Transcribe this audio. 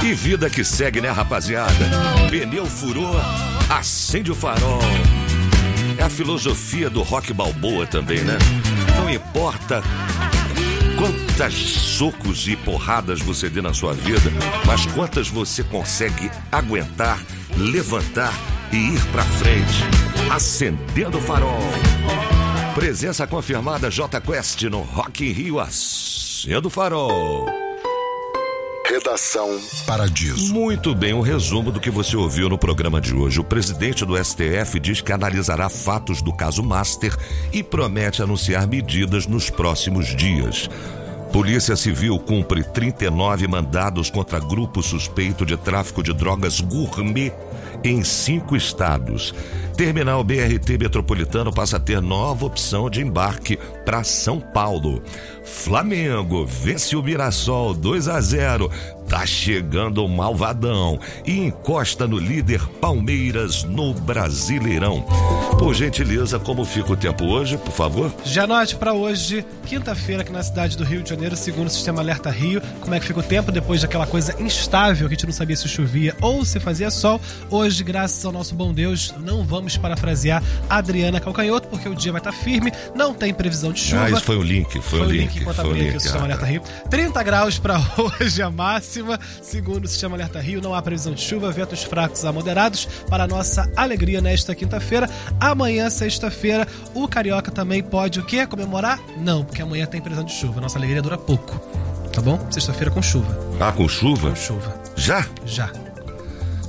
Que vida que segue, né, rapaziada? Pneu furou, acende o farol. É a filosofia do Rock Balboa também, né? Não importa quantas socos e porradas você dê na sua vida, mas quantas você consegue aguentar, levantar e ir pra frente, acendendo o farol. Presença confirmada J Quest no Rock in Rio, acendo o farol. Redação Paradiso. Muito bem, um resumo do que você ouviu no programa de hoje. O presidente do STF diz que analisará fatos do caso Master e promete anunciar medidas nos próximos dias. Polícia Civil cumpre 39 mandados contra grupo suspeito de tráfico de drogas gourmet em 5 estados. Terminal BRT Metropolitano passa a ter nova opção de embarque para São Paulo. Flamengo vence o Mirassol 2-0. Tá chegando o Malvadão e encosta no líder Palmeiras no Brasileirão. Por gentileza, como fica o tempo hoje, por favor? Já anote para hoje, quinta-feira, aqui na cidade do Rio de Janeiro, segundo o Sistema Alerta Rio. Como é que fica o tempo depois daquela coisa instável que a gente não sabia se chovia ou se fazia sol. Hoje, graças ao nosso bom Deus, não vamos parafrasear a Adriana Calcanhoto, porque o dia vai estar firme, não tem previsão de chuva. Isso foi o link. Foi o link enquanto abri aqui o Sistema Alerta Rio. 30 graus para hoje a máxima. Segundo o Sistema Alerta Rio, não há previsão de chuva, ventos fracos a moderados para a nossa alegria nesta quinta-feira. Amanhã, sexta-feira, o Carioca também pode o quê? Comemorar? Não, porque amanhã tem previsão de chuva. Nossa alegria dura pouco, tá bom? Sexta-feira com chuva. Ah, com chuva? Com chuva. Já? Já.